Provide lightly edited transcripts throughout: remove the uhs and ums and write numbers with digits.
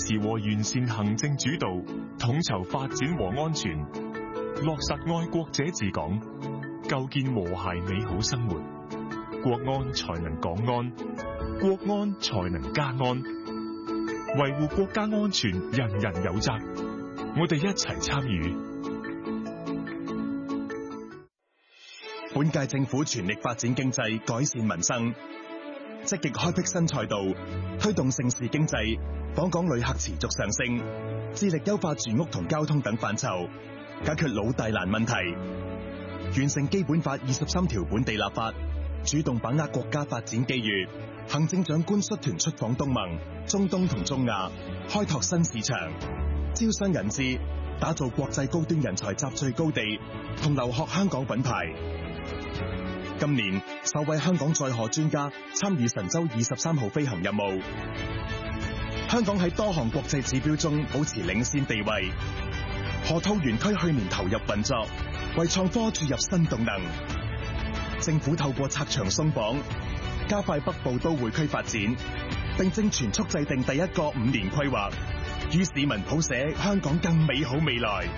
持和完善行政主導，統籌發展和安全，落實愛國者治港，構建和諧美好生活。國安才能港安，國安才能家安。維護國家安全，人人有責。我哋一齊參與。 本屆政府全力發展經濟，改善民生，積極開闢新賽道，推動盛事經濟，訪港旅客持續上升，致力優化住屋同交通等範疇，解決老大難問題，完成基本法23條本地立法，主動把握國家發展機遇。行政長官率團出訪東盟、中東同中亞，開拓新市場，招商引資，打造國際高端人才集聚高地，同留學香港品牌。今年首位香港載荷專家參與神舟23號飛行任務，香港喺多項國際指標中保持領先地位。河套園區去年投入運作，為創科注入新動能。政府透過拆牆鬆綁，加快北部都會區發展，並正全速制定第一個5年規劃，與市民譜寫香港更美好未來。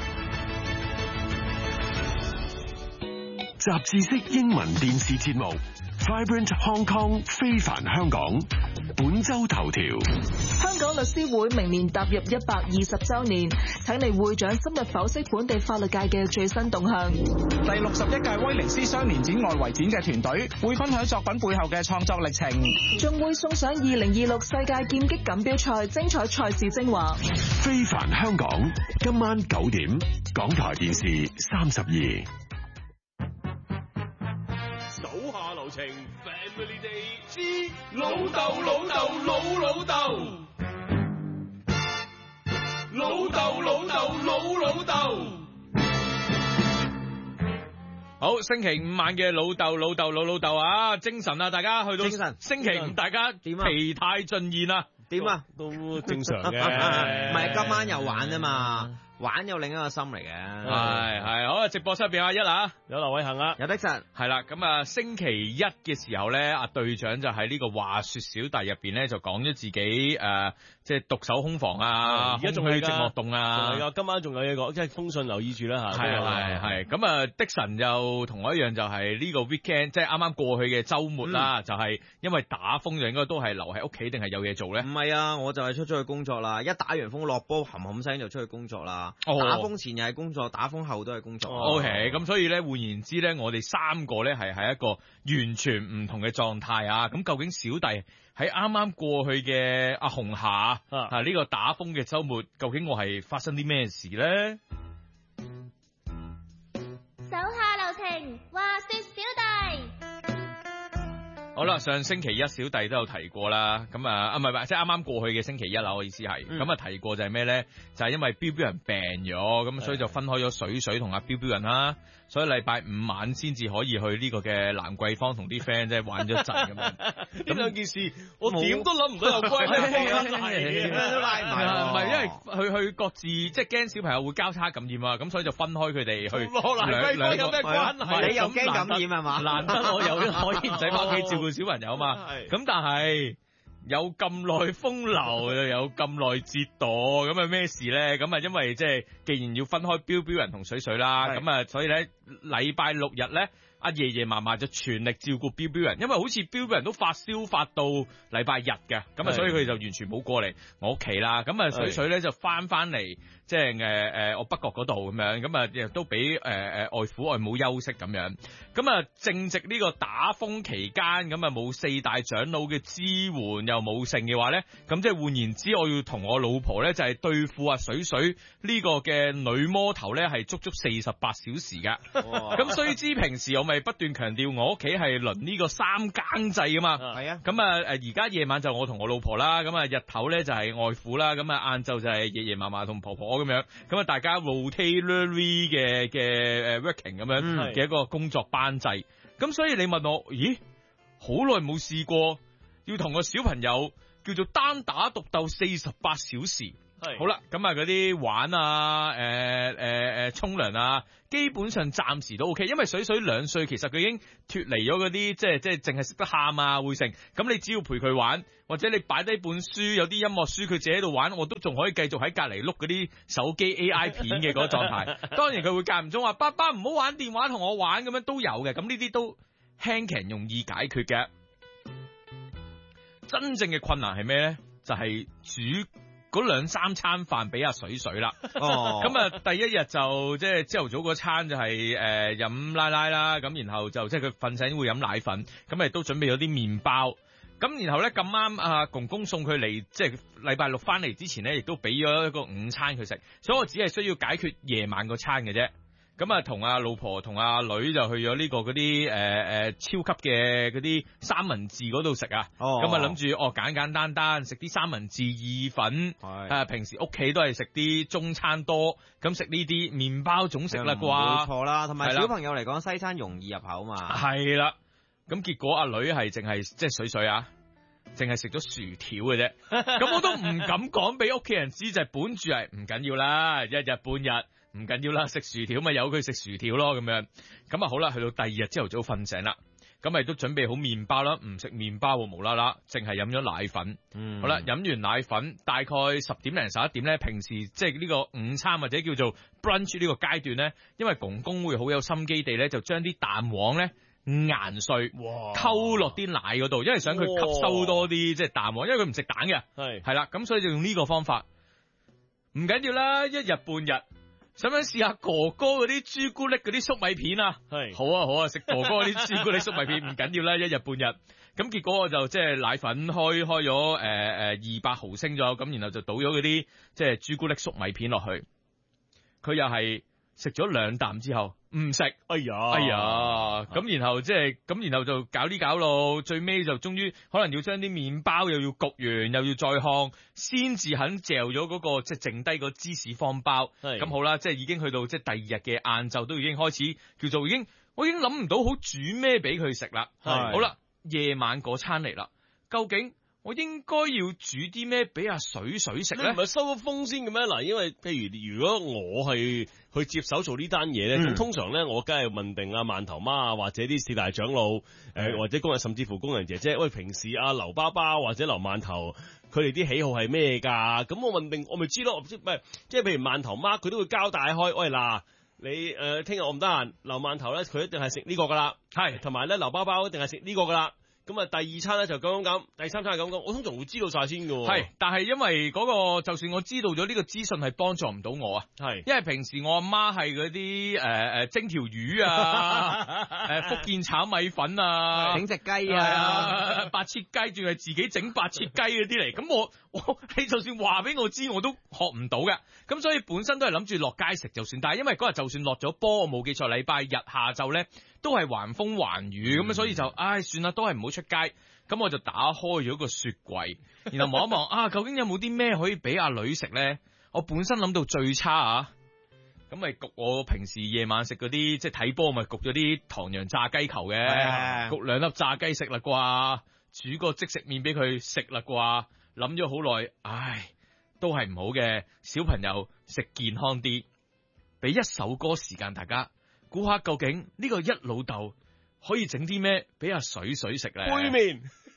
雜誌式英文電視節目 Vibrant Hong Kong 非凡香港，本周頭條： 香港律師會明年踏入120週年，請嚟會長深入剖析本地法律界嘅最新動向。 第61屆威尼斯雙年展外圍展嘅團隊會分享作品背後嘅創作歷程， 仲會送上2026世界劍擊錦標賽精彩賽事精華。 非凡香港，今晚9點，港台電視32。 手下留情 Family Day 之老豆老豆老老豆，老豆老豆老老豆。好，星期五晚嘅老豆老豆老老豆啊，精神啊，大家去到精神星期五大家點啊？疲態盡現啊？ 點啊？ 都正常嘅。 唔係今晚又玩啊嘛。玩有另一個心嚟嘅， 係好啊！直播室入邊阿一啊， 有劉偉恒啊， 有的神係啦。咁啊，星期一嘅時候咧，阿隊長就喺呢個話說小弟入邊咧，就講咗自己即係獨守空房啊，而家仲去寂寞洞啊， 仲係噶，今晚仲有嘢講，即係封信留意住啦吓。 係咁啊，的神又同我一樣，就係呢個 weekend， 即係啱啱過去嘅週末啦，就係因為打風，就應該都係留喺屋企定係有嘢做咧？ 唔係啊，我就係出咗去工作啦，一打完風落波，冚冚聲就出去工作啦。打風前又係工作，打風後都係工作。 OK， 咁所以咧，換言之咧，我哋三個咧係喺一個完全唔同嘅狀態啊！咁究竟小弟喺啱啱過去嘅阿紅霞呢個打風嘅週末，究竟我係發生啲咩事咧？ 手下留情，話說小弟。 好啦，上星期一小弟都有提過啦，咁唔係，即係啱啱過去嘅星期一啦，我意思係，咁提過就係咩咧？就係因為標標人病咗，咁所以就分開咗水同阿標標人啦，所以禮拜五晚先至可以去呢個嘅蘭桂坊同啲 friend 即係玩咗一陣咁樣。 咁兩件事我點都諗唔到有關係， 都拉埋。 唔係因為去各自即係驚小朋友會交叉感染啊，咁所以就分開佢哋去。 蘭桂坊有咩關係？ 你又驚感染係嘛？ 難得我又可以唔使翻屋企照顧小朋友嘛，咁但係有咁耐風流又有咁耐折墮，咁咩事咧？咁因為即係既然要分開標標人同水水啦，咁所以咧禮拜六日咧，阿爺爺嫲嫲就全力照顧標標人，因為好似標標人都發燒發到禮拜日嘅，咁所以佢哋就完全冇過嚟我屋企啦。咁水水咧就翻嚟。即係我北角嗰度咁樣，咁亦都俾外父外母休息咁樣。咁正值呢個打風期間，咁冇四大長老嘅支援又冇剩嘅話咧，咁即係換言之，我要同我老婆咧就係對付阿水水呢個嘅女魔頭咧，係足足48小時㗎。咁雖知平時我咪不斷強調我屋企係輪呢個三更制㗎嘛。 係啊。 咁而家夜晚就我同我老婆啦，咁日頭咧就係外父啦，咁晏晝就係爺爺嫲嫲同婆婆。咁樣，大家 rotationally 嘅 working 咁樣嘅一個工作班制，咁所以你問我，咦，好耐冇試過要同個小朋友叫做單打獨鬥48小時， 好啦，咁啊嗰啲玩啊，沖涼啊，基本上暫時都 OK， 因為水2歲其實佢已經脫離咗嗰啲即係淨係識得喊啊會成，咁你只要陪佢玩，或者你擺低本書，有啲音樂書佢自己喺度玩，我都仲可以繼續喺隔離碌嗰啲手機 AI 片嘅嗰個狀態。當然佢會間唔中話爸爸唔好玩電話同我玩咁樣都有嘅，咁呢啲都輕鬆容易解決嘅。真正嘅困難係咩咧？就係煮嗰2-3餐飯俾阿水啦。咁啊第一日就即係朝頭早嗰餐就係飲奶啦，咁然後就即係佢瞓醒會飲奶粉，咁亦都準備咗啲麵包。咁然後咧咁啱阿公公送佢嚟，即係禮拜六翻嚟之前咧，亦都俾咗一個午餐佢食，所以我只係需要解決夜晚個餐嘅啫。咁啊，同阿老婆同阿女就去咗呢個嗰啲超級嘅嗰啲三文治嗰度食啊。咁啊諗住簡單食啲三文治意粉。平時屋企都係食啲中餐多，咁食呢啲麵包總食啦啩。 冇錯啦，同埋小朋友嚟講西餐容易入口嘛。 係啦，咁結果阿女係淨係即係水啊，淨係食咗薯條嘅啫。咁我都唔敢講俾屋企人知，就係本住係唔緊要啦，一日半日。唔緊要啦，食薯條咪由佢食薯條咯咁樣。咁啊好啦，去到第二日朝頭早瞓醒啦，咁咪都準備好麵包啦，唔食麵包無啦啦，淨係飲咗奶粉。好啦，飲完奶粉大概10點零11點咧，平時即係呢個午餐或者叫做 brunch 呢個階段咧，因為公公會好有心機地咧，就將啲蛋黃咧研碎，溝落啲奶嗰度，因為想佢吸收多啲即係蛋黃，因為佢唔食蛋嘅。係啦，咁所以就用呢個方法。唔緊要啦，一日半日。使唔使試下哥哥嗰啲朱古力嗰啲粟米片啊？好啊，食哥哥嗰啲朱古力粟米片唔緊要啦，一日半日。咁結果我就即係奶粉開咗200毫升咗，咁然後就倒咗嗰啲即係朱古力粟米片落去。佢又係食咗2啖之後唔食，哎呀，咁然後就搞啲搞路，最尾就終於可能要將啲麵包又要焗完，又要再烘，先至肯嚼咗嗰個即係剩低個芝士方包。咁好啦，即係已經去到即係第二日嘅晏晝，都已經開始叫做我已經諗唔到好煮咩俾佢食啦。好啦，夜晚嗰餐嚟啦，究竟我應該要煮啲咩俾阿水食咧？ 你唔係收咗風先嘅咩？嗱，因為譬如果我係去接手做呢單嘢咧，咁通常咧我梗係問定阿饅頭媽啊，或者啲4大長老或者工人，甚至乎工人姐姐，喂，平時阿劉爸爸或者劉饅頭佢哋啲喜好係咩㗎？咁我問定我咪知咯，即係譬如饅頭媽佢都會交代開，喂嗱。你聽日我唔得閒，劉饅頭咧佢一定係食呢個㗎啦，同埋咧劉包包一定係食呢個㗎啦。咁啊，第二餐咧就咁，第三餐係咁，我通常會知道晒先㗎。但係因為嗰個，就算我知道咗呢個資訊係幫助唔到我啊。因為平時我阿媽係嗰啲蒸條魚啊，福建炒米粉啊， 整隻雞啊， 白切雞，仲係自己整白切雞嗰啲嚟。咁我你就算話俾我知，我都學唔到嘅。咁所以本身都係諗住落街食就算，但係因為嗰日就算落咗波，我冇記錯，禮拜日下晝咧都係橫風橫雨，咁所以就算啦，都係唔好出街。咁我就打開咗個雪櫃，然後望一望究竟有冇啲咩可以俾阿女食咧？我本身諗到最差啊，咁咪焗我平時夜晚食嗰啲即係睇波咪焗咗啲唐揚炸雞球嘅，焗2粒炸雞食啦啩，煮個即食麵俾佢食啦啩，諗咗好耐，都係唔好嘅。小朋友食健康啲，俾一首歌時間大家估下究竟呢個一老豆可以整啲咩俾阿水食咧？ 杯麵